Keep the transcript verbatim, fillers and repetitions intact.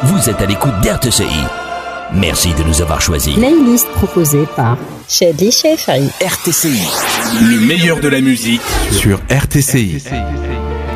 Vous êtes à l'écoute d'R T C I. Merci de nous avoir choisis. Playlist proposée par Shady Shefari. R T C I. Le meilleur de la musique sur R T C I.